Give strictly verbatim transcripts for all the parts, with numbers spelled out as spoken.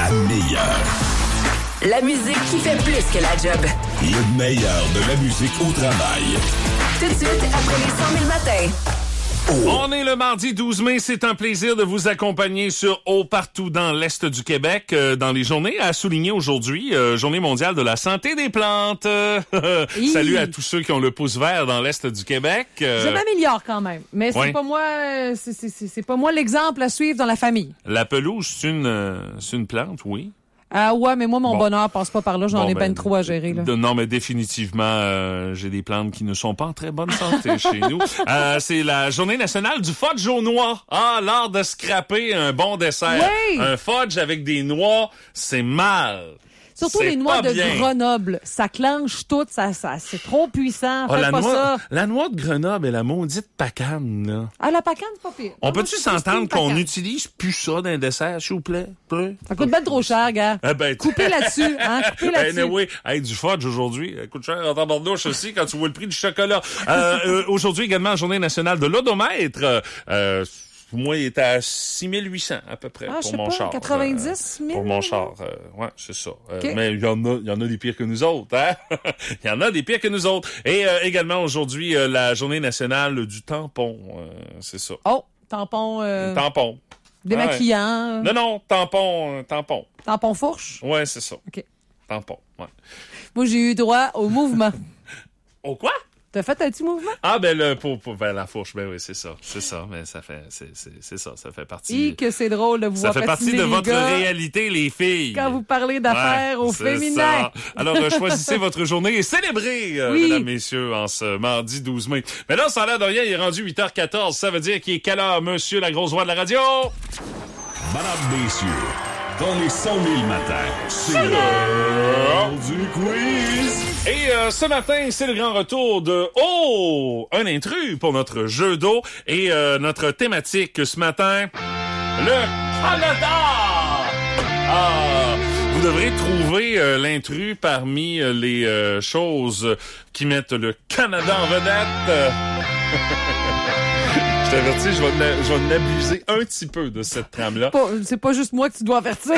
la meilleure. La musique qui fait plus que la job. Le meilleur de la musique au travail. Tout de suite, après les cent mille matins. Oh. On est le mardi douze mai, c'est un plaisir de vous accompagner sur Haut partout dans l'Est du Québec, euh, dans les journées à souligner aujourd'hui, euh, Journée mondiale de la santé des plantes. Salut à tous ceux qui ont le pouce vert dans l'Est du Québec. Euh... Je m'améliore quand même, mais c'est ouais. pas moi, c'est, c'est, c'est, c'est pas moi l'exemple à suivre dans la famille. La pelouse, c'est une, euh, c'est une plante, oui. Ah ouais, mais moi, mon bon. bonheur passe pas par là. J'en bon, ai ben ben trop à gérer. Là. De, non, mais définitivement, euh, j'ai des plantes qui ne sont pas en très bonne santé chez nous. Euh, c'est la Journée nationale du fudge aux noix. Ah, l'art de scraper un bon dessert. Oui! Un fudge avec des noix, c'est mal. Surtout c'est les noix de bien. Grenoble. Ça clenche tout. Ça, ça, c'est trop puissant. Ah, Faites la pas noix, ça. La noix de Grenoble et la maudite pacane, là. Ah, la pacane, c'est pas pire. On peut-tu s'entendre qu'on pacane. utilise plus ça dans un dessert, s'il vous plaît? Peu? Ça coûte bien trop cher, gars. Ah ben, Coupez là-dessus, hein? Coupez là-dessus. Anyway, hey, du fudge aujourd'hui. Ça coûte cher en tabarnouche aussi quand tu vois le prix du chocolat. Euh, euh, aujourd'hui également, Journée nationale de l'odomètre. Euh, moi, il était à six mille huit cents à peu près Ah, pour je mon sais pas, char. quatre-vingt-dix mille? Euh, pour mon char, euh, ouais, c'est ça. Euh, Okay. Mais il y en a, il y en a des pires que nous autres, hein? Il y en a des pires que nous autres. Et euh, également aujourd'hui, euh, la Journée nationale du tampon. Euh, c'est ça. Oh, tampon, euh, Tampon. démaquillant. Ouais. Non, non, tampon, euh, tampon. Tampon fourche. Ouais, c'est ça. OK. Tampon, ouais. Moi, j'ai eu droit au mouvement. Au quoi? T'as fait un petit mouvement? Ah, ben, le, pour, pour, ben, la fourche, ben oui, c'est ça. C'est ça, mais ça fait, c'est, c'est, c'est ça, ça fait partie. Et que c'est drôle de vous Ça voir fait partie patiner, de les votre gars, réalité, les filles. quand vous parlez d'affaires Ouais, au c'est féminin. ça. Alors, euh, choisissez votre journée et célébrez, euh, Oui. mesdames, messieurs, en ce mardi douze mai. Mais là, ça a l'air de rien, il est rendu huit heures quatorze. Ça veut dire qu'il est quelle heure, monsieur, la grosse voix de la radio? Madame, messieurs, dans les cent mille matins, c'est l'heure du quiz. Et euh, ce matin, c'est le grand retour de Oh! Un intrus pour notre jeu d'eau. Et euh, notre thématique ce matin, le Canada! Ah! Vous devrez trouver euh, l'intrus parmi euh, les euh, choses qui mettent le Canada en vedette. Je t'avertis, je vais, na- je vais n'abuser un petit peu de cette trame-là. Pas- c'est pas juste moi que tu dois avertir.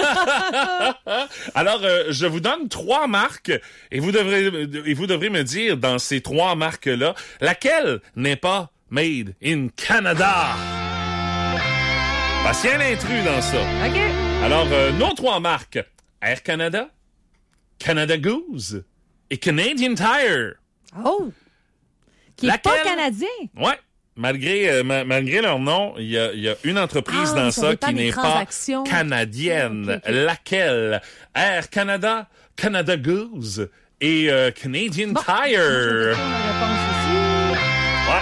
Alors, euh, je vous donne trois marques et vous devrez et vous devrez me dire dans ces trois marques-là laquelle n'est pas made in Canada. Parce qu'il y a un intrus dans ça. OK. Alors, euh, nos trois marques, Air Canada, Canada Goose et Canadian Tire. Oh! Qui est Laquelle? pas canadien. Ouais. Malgré, euh, ma- malgré leur nom, il y a, il y a une entreprise Ah, dans ça ça dépend qui des n'est pas transactions. canadienne. Ok, ok. Laquelle? Air Canada, Canada Goose et euh, Canadian Bon, Tire. moi, je vais répondre la réponse ici. Ouais.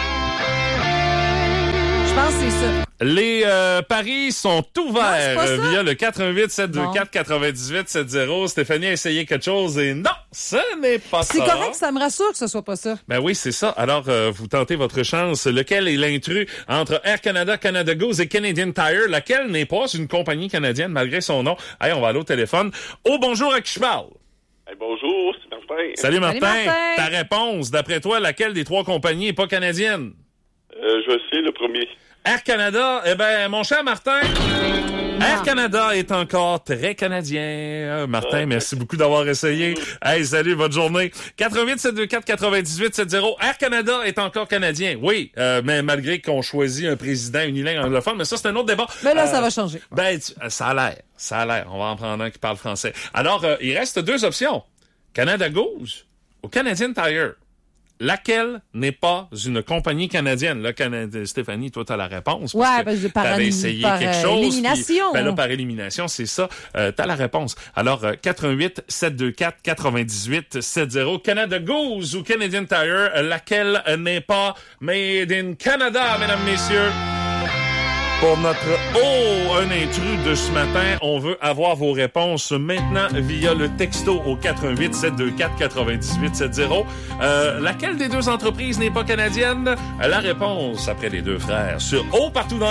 Je pense que c'est ça. Les euh, paris sont ouverts Non, c'est pas euh, ça. via le quatre un huit sept deux quatre quatre-vingt-dix-huit soixante. Stéphanie a essayé quelque chose et non, ce n'est pas ça. C'est correct, ça me rassure que ce soit pas ça. Ben oui, c'est ça. Alors, euh, vous tentez votre chance. Lequel est l'intrus entre Air Canada, Canada Goose et Canadian Tire? Laquelle n'est pas une compagnie canadienne malgré son nom? Hey, on va aller au téléphone. Oh, bonjour, à qui je parle? Hey, bonjour, c'est Martin. Salut, Martin. Salut, Martin. Ta réponse, d'après toi, laquelle des trois compagnies est pas canadienne? Euh, je sais, le premier. Air Canada, eh ben, mon cher Martin, Air Canada est encore très canadien. Euh, Martin, merci beaucoup d'avoir essayé. Hey, salut, bonne journée. quatre un huit sept deux quatre quatre-vingt-dix-huit soixante. Air Canada est encore canadien, oui, euh, mais malgré qu'on choisit un président unilingue anglophone, mais ça, c'est un autre débat. Mais là, Euh, ça va changer. Ben, tu- ça a l'air, ça a l'air. On va en prendre un qui parle français. Alors, euh, il reste deux options. Canada Goose ou Canadian Tire. Laquelle n'est pas une compagnie canadienne? Là, Canada... Stéphanie, toi, t'as la réponse. Ouais, parce que parce que par t'avais élim- essayé par, quelque euh, chose. élimination. Puis, ben là, par élimination, c'est ça. Euh, t'as la réponse. Alors, euh, quatre un huit sept deux quatre quatre-vingt-dix-huit soixante. Canada Goose ou Canadian Tire, euh, laquelle euh, n'est pas made in Canada, mesdames, messieurs? Pour notre Oh, un intrus de ce matin, on veut avoir vos réponses maintenant via le texto au quatre un huit sept deux quatre quatre-vingt-dix-huit soixante. Euh, laquelle des deux entreprises n'est pas canadienne? La réponse après les deux frères sur Oh, partout dans